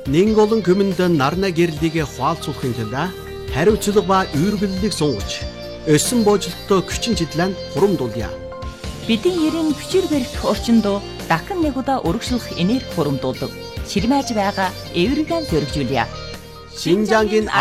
Нэн олон хүмүнд нарна гэрлийг хуалцуулахын тулд хариуцлага ба үүргэллийг сунгаж өссөн боожлолтоо хүчин чиглэн хурамдуулъя. Бидний ерийн хүчээр барих орчинд дахин нэг удаа өргөжлөх энерги хурамдуулдаг. Ширмэж байгаа эвригэн зөргижүүлье. Шинжангийн